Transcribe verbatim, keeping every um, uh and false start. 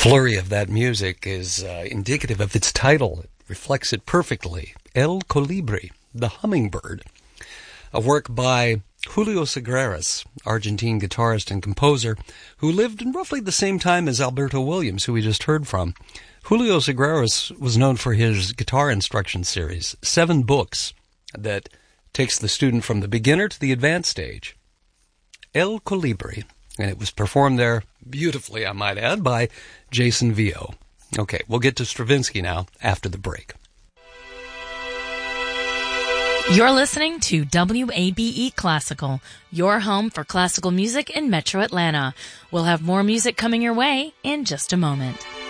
flurry of that music is uh, indicative of its title. It reflects it perfectly. El Colibri, the Hummingbird, a work by Julio Segrera, Argentine guitarist and composer, who lived in roughly the same time as Alberto Williams, who we just heard from. Julio Segrera was known for his guitar instruction series, seven books that takes the student from the beginner to the advanced stage. El Colibri, and it was performed there beautifully, I might add, by Jason Vio. Okay, we'll get to Stravinsky now after the break. You're listening to W A B E Classical, your home for classical music in Metro Atlanta. We'll have more music coming your way in just a moment.